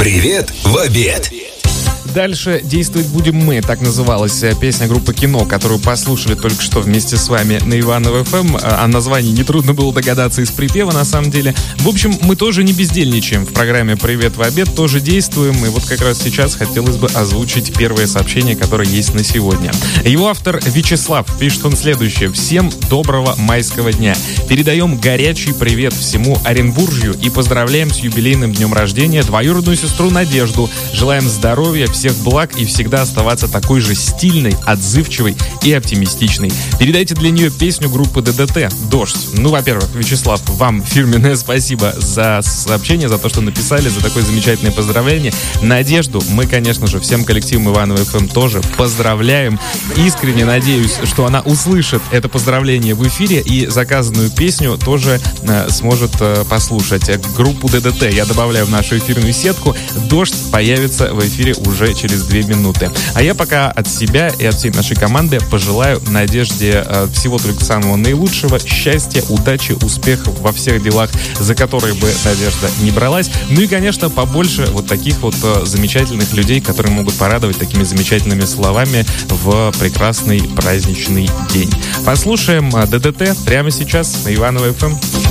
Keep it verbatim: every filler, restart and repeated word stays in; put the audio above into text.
Привет в обед. Дальше действовать будем мы. Так называлась песня группы «Кино», которую послушали только что вместе с вами на Иваново эф эм. О названии нетрудно было догадаться из припева, на самом деле. В общем, мы тоже не бездельничаем. В программе «Привет в обед» тоже действуем. И вот как раз сейчас хотелось бы озвучить первое сообщение, которое есть на сегодня. Его автор Вячеслав. Пишет он следующее. Всем доброго майского дня. Передаем горячий привет всему Оренбуржью и поздравляем с юбилейным днем рождения двоюродную сестру Надежду. Желаем здоровья, всех благ и всегда оставаться такой же стильной, отзывчивой и оптимистичной. Передайте для нее песню группы ДДТ «Дождь». Ну, во-первых, Вячеслав, вам фирменное спасибо за сообщение, за то, что написали, за такое замечательное поздравление. Надежду мы, конечно же, всем коллективом Иваново эф эм тоже поздравляем. Искренне надеюсь, что она услышит это поздравление в эфире и заказанную песню тоже э, сможет э, послушать. Группу ДДТ я добавляю в нашу эфирную сетку. «Дождь» появится в эфире уже через две минуты. А я пока от себя и от всей нашей команды пожелаю Надежде э, всего только самого наилучшего, счастья, удачи, успехов во всех делах, за которые бы Надежда не бралась. Ну и, конечно, побольше вот таких вот э, замечательных людей, которые могут порадовать такими замечательными словами в прекрасный праздничный день. Послушаем э, ДДТ прямо сейчас на Иваново эф эм.